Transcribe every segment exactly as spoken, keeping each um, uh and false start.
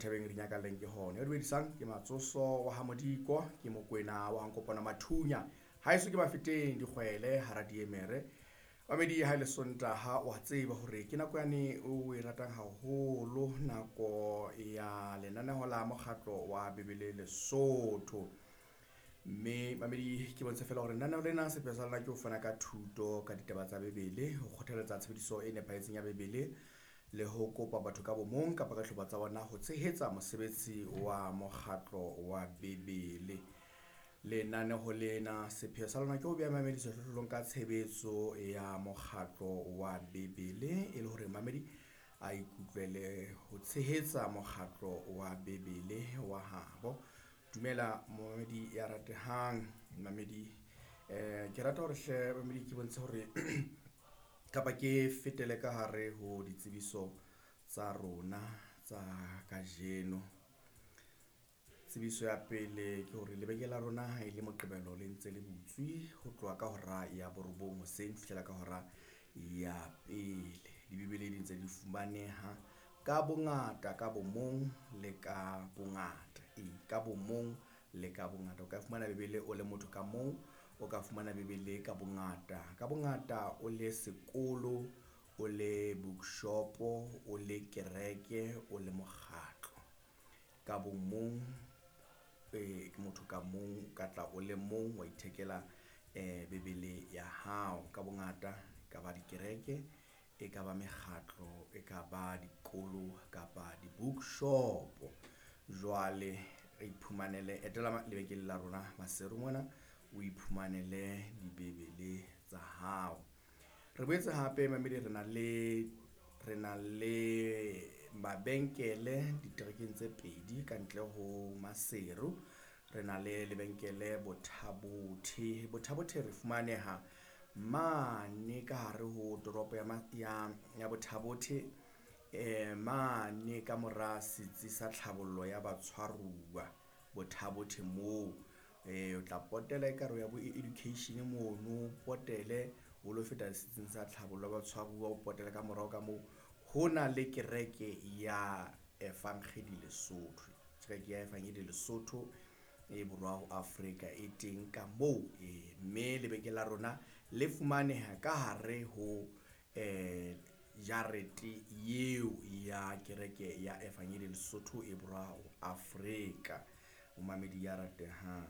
thabeng re nyaka leng ke hone e dumedisang ke Matsoso wa Hamodiko ke Mokwena wa Nkopana Mathunya ha eso ke ba feteng dikgwele hara diemere mamedi ha ile Sontaha wa tseba hore ke nako yane o e ratang haholo nako ya lenaneo la mokgatlo wa Bebele Lesotho mme mamedi ke bontsha fela hore lenaneo lena se pesa lana ke ho fana ka thuto ka ditaba tsa Bebele ho kgothaletsa tshebediso e nepahetseng ya Bebele le ho kopa batho ka bomong kapa ka hloba tsa bona ho tshehetsa mosebetsi wa mokgatlo wa Bebele. Lenaneo lena sepheo sa lona ke ho beha mamedi sehlohlolong ka tshebetso ya mokgatlo wa Bebele e le hore mamedi a ikutlwele ho tshehetsa mokgatlo wa Bebele wa habo. Dumela mamedi ya ratehang mamedi eh ke rata hore hle mamedi ke bontshe hore kapa ke fetele ka hare ho ditsebiso tsa rona tsa kajeno. Tsebiso ya pele ke hore lebeke la rona ha ile Moqebelo le ntse le butswi ho tloha ka hora ya borobong hoseng fihlela ka hora ya pele. Dibebele di ntse di fumaneha ka bongata ka bomong le ka bongata e ka bomong le ka bongata o ka fumana Bebele o le motho ka mong o ka fumana Bebele ka bongata ka bongata o le sekolo o le bookshop o le kereke o le mokgatlo ka bomong e ke motho ka mong ka tla o le mong wa ithekela eh Bebele ya hao ka bongata ka ba dikereke e ka ba mekgatlo e ka ba dikolo kapa di bookshop. Jwale re iphumanele etela lebekeng la rona Maseru mona o iphumanele dibebele tsa hao. Re boetse hape mamedi re na le re na le mabenkele diterekeng tse pedi ka ntle ho Maseru. Re na le lebenkele Bothabothe Bothabothe re fumaneha mane ka hare ho toropo ya ya, ya Bothabothe eh mane ka mora setsi sa tlhabollo ya batshwaruwa Bothabothe moo eh o tla potela e karo ya bo education mono potele o lo feta setsing sa tlhabollo ya batshwaruwa o potela ka morao ka moo hona le kereke ya Evangeli Lesotho kereke ya Evangeli Lesotho e borwa ho Afrika e teng ka moo e mme lebeke la rona le fumaneha ka hare ho eh jarete yeo ya kereke ya Evangeli Lesotho e borwa ho Afrika o mamedi ya ratehang.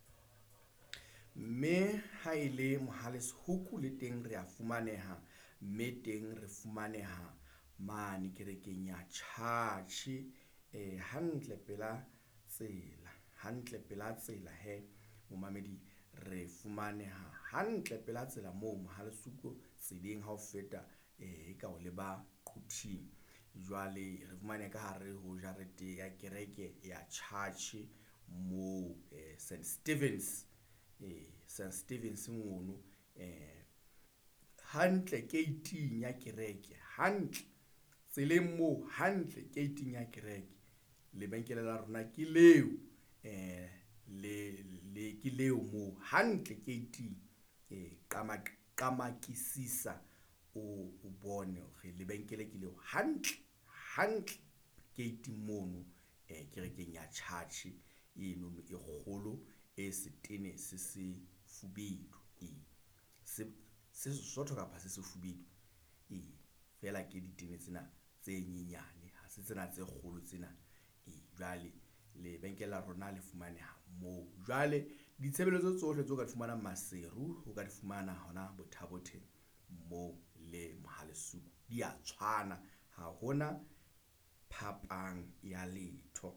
Mme ha ile Mohale's-Hoek le teng re a fumaneha mme teng re fumaneha mane kerekeng ya Church eh hantle pela tsela hantle pela tsela he mo mamedi re fumaneha hantle pela tsela moo Mohale's-Hoek tseleng ha o feta eh ka o leba Quthing. Jwale re fumane ka hare ho jarete ya kereke ya Church mo eh, Saint Stephen's eh Saint Stephen's mono eh hantle gating ya kereke hantle tseleng moo hantle gating ya kereke lebenkele la rona ke leo eh le le ke leo moo hantle gating eh qama qamakisisa o o bone hore lebenkele ke leo hantle hantle gating mono eh kerekeng ya Church eno e kgolo e setene se se fubedu e se se Sesotho kapa se se fubedu e fela ke ditene tsena tse nyenyane ha se tsena tse kgolo tsena e jwale lebenkele la rona le fumaneha moo. Jwale ditshebeletso tsohle tseo ka di fumana Maseru o ka di fumana hona Bothabothe moo le Mohale's-Hoek di a tshwana ha hona phapang ya letho.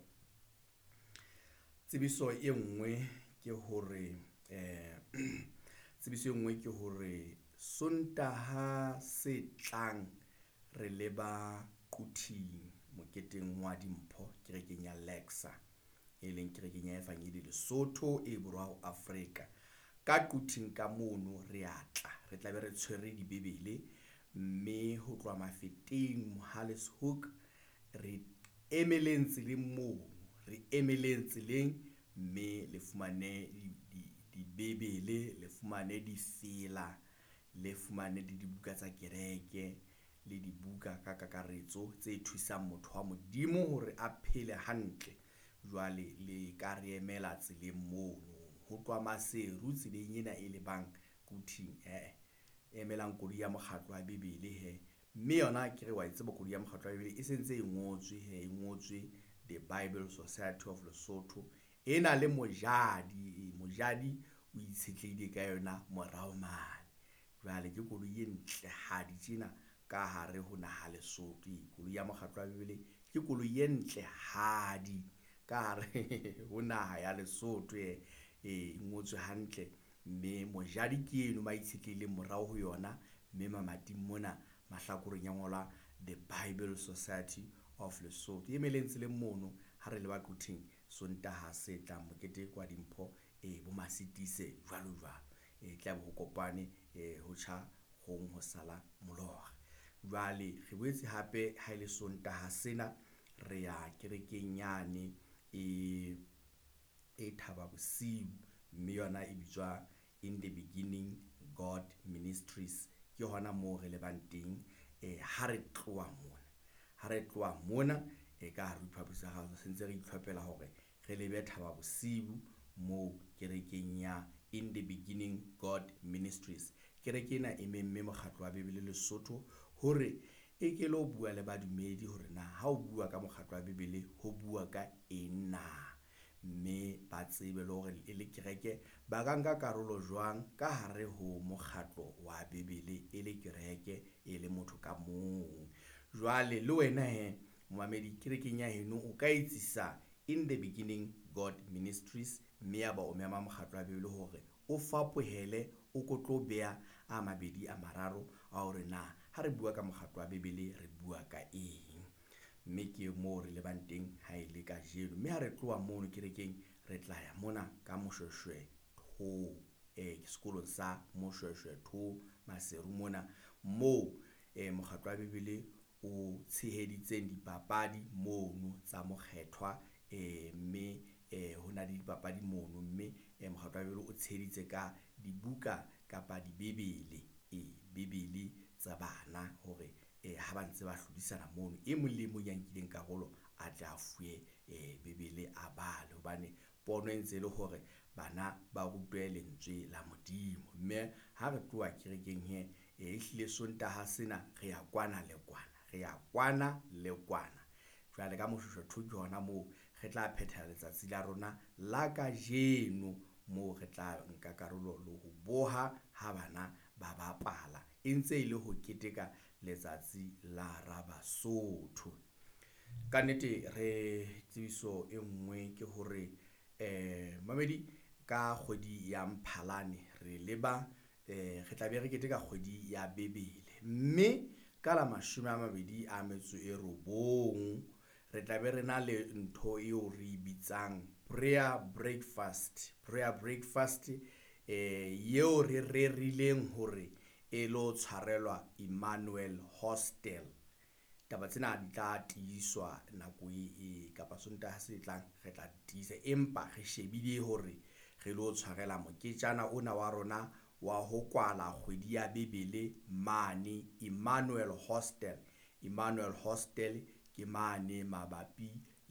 Tsebiso e nngwe ke hore eh tsebiso e nngwe ke hore Sontaha se tlang re leba Quthing moketeng wa Dimpho kerekeng ya Lexa e leng kerekeng ya Evangeli Lesotho e borwa ho Afrika ka Quthing ka mono re atla re tla be re tshwere dibebele mme ho tloha mafeteng Mohale's-Hoek re emeleng tseleng mono re emeleng tseleng mme le fumane dibebele le fumane difela le fumane di dibuka tsa kereke le dibuka ka kakaretso tse thusang motho wa modimo hore a phele hantle. Jwale le ka re emela tseleng mono ho tloha Maseru tseleng ena e le bang Kuting eh emelang koloi ya mokgatlo wa Bebele he. Mme yona ke re wa tseba koloi ya mokgatlo wa Bebele e sentse e ngotswe he, e ngotswe the Bible Society of Lesotho. Ena le mojadi, mojadi o itshetlehile ka yona morao mane. Jwale ke koloi e ntle hadi tjena ka hare ho naha Lesotho. Koloi ya mokgatlo wa Bebele ke koloi e ntle hadi ka hare ho naha ya Lesotho e e ngotswe hantle. Mme mojadi ke eno ba itshetlehile morao ho yona, mme mamating mona mahlakoreng ya ngola the Bible Society of Lesotho. E melentse le mono ha re le ba Kuting Sontaha se tlang mokete kwa Dimpho e bo Masitise jwalo jwalo. E tla bo kopane e ho tjha kgong ho sala molora. Jwale re boetse hape ha ile Sontaha sena re ya kerekeng yane e e Thaba Bosiu, mme yona e bitswa In the Beginning God Ministries. Ke hona moo re le bang teng e ha re tloa mona ha re tloa mona e ka re iphapisa ha se ntse re itlhophela hore re lebe Thaba Bosiu moo kerekeng ya In the Beginning God Ministries. Kereke ena e memme mokgatlo wa Bebele Lesotho hore e ke lo bua le badumedi hore na ha o bua ka mokgatlo wa Bebele ho bua ka ena, mme ba tsebe le hore e le kereke ba ka nka karolo jwang ka hare ho mokgatlo wa Bebele e le kereke e le motho ka mong. Jwale le wena he moamedi kerekeng ya heno o ka etsisa In the Beginning God Ministries, mme ya ba o mema mokgatlo wa Bebele hore o fapohele o ko tlo beha a mabedi a mararo a hore na ha re bua ka mokgatlo wa Bebele re bua ka eng. Mme ke moo re le bang teng ha ile ka jeno, mme ha re tloa mono kerekeng re tla ya mona ka Moshweshwe ho eh sekolong sa Moshweshwe Two Maseru mona moo eh mokgatlo wa Bebele o tsheheditseng dipapadi mono tsa mokgethwa eh mme eh hona le dipapadi mono, mme eh mokgatlo wa Bebele o tsheheditse ka dibuka kapa dibebele e bebele tsa bana hore eh ha ba ntse ba hlodisana mono e mong le mong ya nkileng karolo a tla fuwe eh bebele a bale, hobane pono e ntse le hore bana ba rutwe lentswe la Modimo. Mme ha re tloa kerekeng he e hlile Sontaha sena re ya kwana le kwana re ya kwana le kwana. Jwale ka Moshweshwe Two ke hona moo re tla phethela letsatsi la rona la ka jeno moo re tla nka karolo le ho boha ha bana ba bapala e ntse ile ho keteka letsatsi la Rabasotho. Ka nnete re tsebiso e nngwe ke hore eh mamedi ka kgwedi ya Mphalane re leba eh re tla be re keteka kgwedi ya Bebele, mme ka la mashome a mabedi a metso e robong re tla be re na le ntho eo re bitsang prayer breakfast. Prayer breakfast eh yeo re rerileng hore e lo tshwarelwa Emmanuel Hostel. Taba tsena di tla tiiswa nako e kapa Sontaha se tlang re tla tiisa, empa re shebile hore re lo tshwarela moketjana ona wa rona wa ho kwala kgwedi ya Bebele mane Emmanuel Hostel. Emmanuel Hostel ke mane mabapi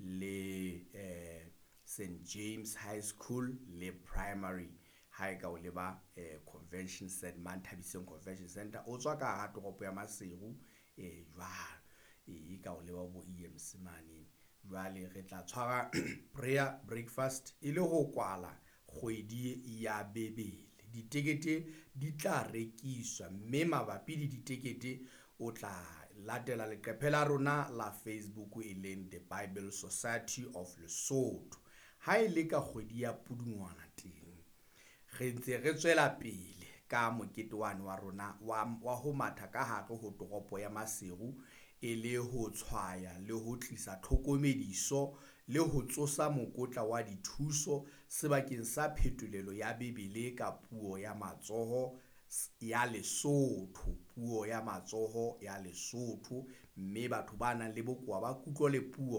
le eh Saint James High School le primary ha e ka o leba eh convention center man Thabiseng Convention Center o tswa ka ha toropo ya Maseru eh jwalo e ka o leba bo E M C mane. Jwale re tla tshwara prayer breakfast e le ho kwala kgwedi ya Bebele. Ditekete di tla rekiswa, mme mabapi le ditekete o tla latela leqephe la rona la Facebook e leng The Bible Society of Lesotho. Ha ile ka kgwedi ya Pudungwana teng re ntse re tswela pele ka mokete wane wa rona wa, wa ho matha ka hare ho toropo ya Maseru e le ho tshwaya le ho tlisa tlhokomediso le ho tsosa mokotla wa dithuso sebakeng sa phetolelo ya Bebele ka puo ya matsoho ya Lesotho, puo ya matsoho ya Lesotho, mme batho ba nang le bokoa ba kutlo le puo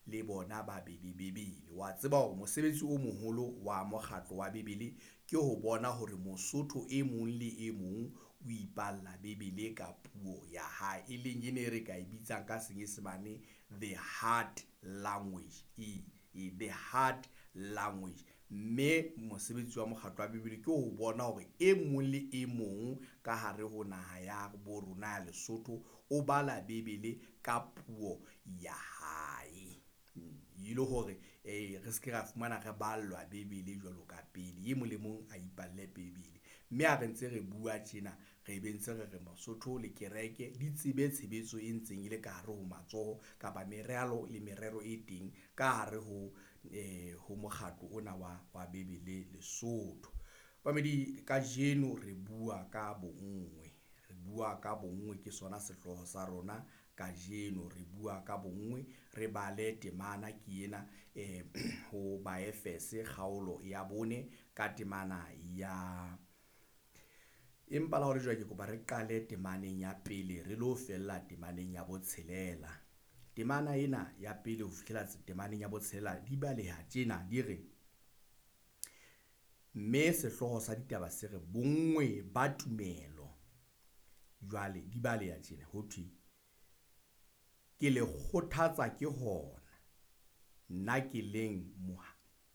le bona ba be le Bebele. Wa tseba hore mosebetsi o moholo wa mokgatlo wa Bebele ke ho bona hore Mosotho e mong le e mong o ipalla Bebele ka puo ya hae, e leng ene re ka e bitsang ka Senyesemane the heart language, e, e the heart language. Mme mosebetsi wa mokgatlo wa Bebele ke ho bona hore e mong le e mong ka hare ho naha ya bo rona ya Lesotho o bala Bebele ka puo ya hae, e le hore eh re seke ra fumana re ballwa Bebele jwalo ka pele, e mong le mong a ipalle Bebele. Mme ha re ntse re bua tjena re be ntse re re Mosotho le kereke di tsebe tshebetso e ntseng e le ka hare ho matsoho kapa meralo le merero e teng ka hare ho eh ho mokgatlo ona wa wa Bebele Lesotho. Bamedi kajeno re bua ka bonngwe, re bua ka bonngwe, ke sona sehloho sa rona kajeno. Re bua ka bonngwe, re bale temana ke ena eh ho Baefese kgaolo ya bone ka temana ya, empa la hore jwale ke kopa re qale temaneng ya pele re lo fella temaneng ya botshelela. Temana ena ya pele ho fihlela temaneng ya botshelela di baleha tjena di re, mme sehloho sa ditaba se re bonngwe ba tumelo. Jwale di baleha tjena ho thwe, ke le kgothatsa ke hona nna ke leng moha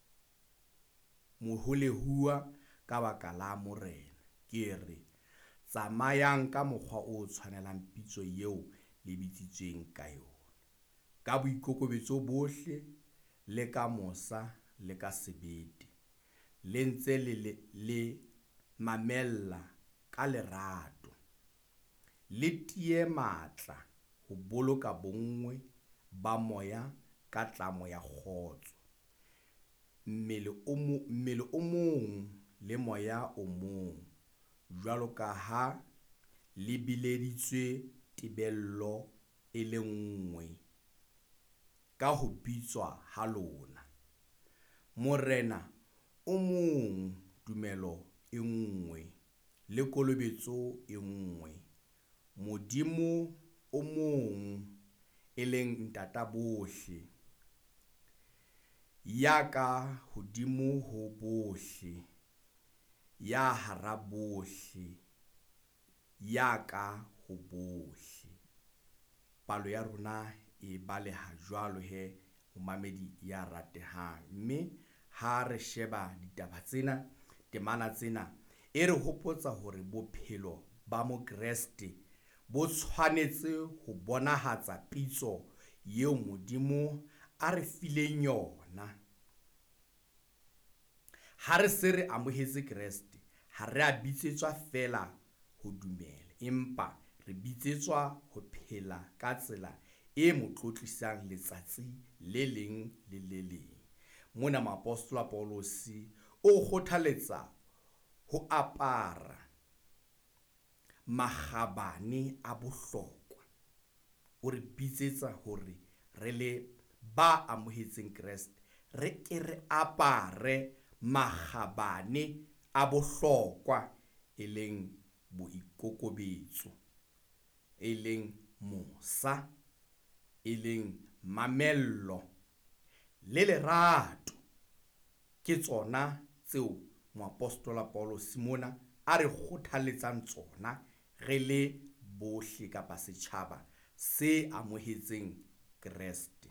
moholehua ka baka la morena, ke re tsamayang ka mokgwa o tshwanelang pitso eo le bitsitsweng ka yona, ka boikokobetso bohle le ka mosa le ka sebete, le ntse le le, le mamella ka lerato, le tie matla ho boloka bonngwe ba moya ka tlamo ya kgotso, mmele o mo mmele o mong le moya o mong, jwalo ka ha le bileditswe tebello e le nngwe ka ho bitswa ha lona, morena o mong, tumelo e nngwe le kolobetso e nngwe, Modimo o mong e leng ntata bohle, ya ka hodimo ho bohle, ya hara bohle, ya ka ho bohle. Palo ya rona e baleha jwalo he momamedi ya ratehang, mme ha re sheba ditaba tsena, temana tsena e re hopotsa hore bophelo ba Mokreste bo tshwanetse ho bonahatsa pitso eo Modimo a re fileng yona. Ha re se re amohetse Kreste, ha re a bitsetswa fela ho dumela, empa re bitsetswa ho phela ka tsela e mo tlotlisang letsatsi le leng le le leng. Mona Moapostola Paulos o kgothaletsa ho apara makgabane a bohlokwa, o re bitsetsa hore re le ba amohetseng Kreste re ke re apare makgabane a bohlokwa, e leng boikokobetso, e leng mosa, e leng mamello le lerato. Ke tsona tseo Moapostola Paulos mona a re kgothaletsang tsona re le bohle kapa setjhaba se amohetseng Kreste.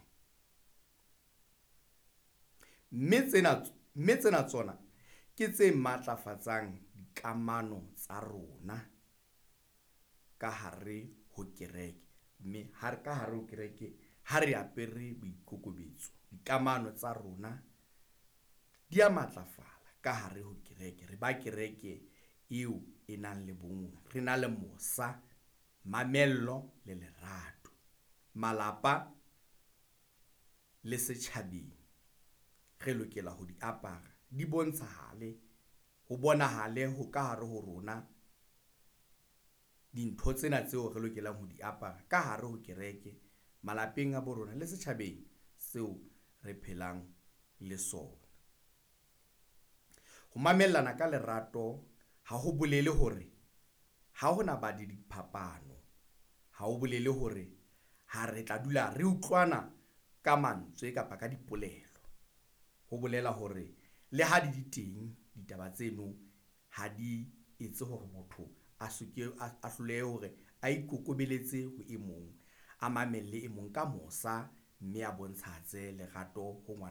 Mme tsena mme tsena tsona ke tse matlafatsang dikamano tsa rona ka hare ho kereke, mme ha re ka hare ho kereke ha re apere boikokobetso, dikamano tsa rona di a matlafala ka hare ho kereke. Re ba kereke eo e nang le bonngwe, re na le mosa, mamello le lerato, malapa le setjhabeng re lokela ho di apara, di bontshahale, ho bonahale ho ka hare ho rona dintho tsena tseo re lokelang ho di apara ka hare ho kereke, malapeng a bo rona le setjhabeng seo re phelang le sona. Ho mamellana ka lerato ha ho bolele hore ha hona ba di diphapano, ha ho bolele hore ha re tla dula re utlwana ka mantswe kapa ka dipolelo. Ho bolela hore le ha di di teng ditaba tseno ha di etse hore motho a soke a hlolehe hore a ikokobeletse ho e mong, a mamelle e mong ka mosa, mme a bontshatse lerato ho ngwana